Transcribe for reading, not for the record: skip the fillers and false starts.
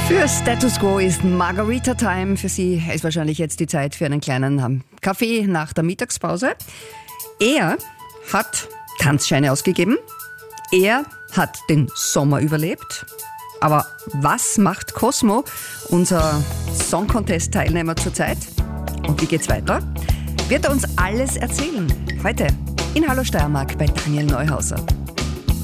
Für Status Quo ist Margarita Time. Für Sie ist wahrscheinlich jetzt die Zeit für einen kleinen Kaffee nach der Mittagspause. Er hat Tanzscheine ausgegeben. Er hat den Sommer überlebt. Aber was macht Cosmo, unser Song Contest Teilnehmer zurzeit? Und wie geht's weiter? Wird er uns alles erzählen? Heute in Hallo Steiermark bei Daniel Neuhauser.